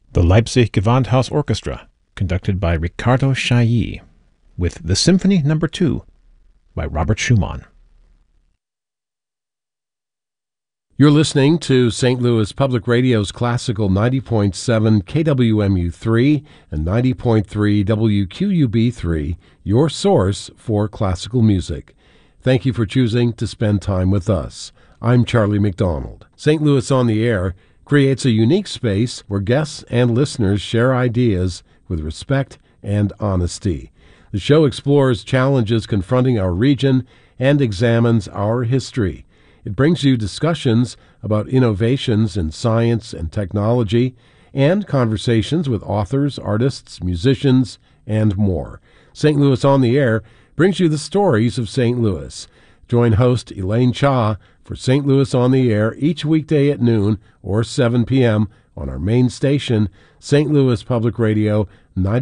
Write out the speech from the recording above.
The Leipzig Gewandhaus Orchestra, conducted by Riccardo Chailly, with the Symphony No. 2 by Robert Schumann. You're listening to St. Louis Public Radio's classical 90.7 KWMU3 and 90.3 WQUB3, your source for classical music. Thank you for choosing to spend time with us. I'm Charlie McDonald. St. Louis on the Air creates a unique space where guests and listeners share ideas with respect and honesty. The show explores challenges confronting our region and examines our history. It brings you discussions about innovations in science and technology and conversations with authors, artists, musicians, and more. St. Louis on the Air brings you the stories of St. Louis. Join host Elaine Cha for St. Louis on the Air each weekday at noon or 7 p.m. on our main station, St. Louis Public Radio 90.